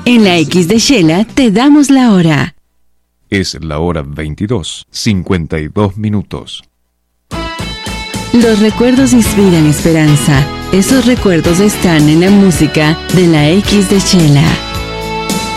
En la X de Shela te damos la hora. Es la hora 22:52. Los recuerdos inspiran esperanza. Esos recuerdos están en la música de la X de Shela.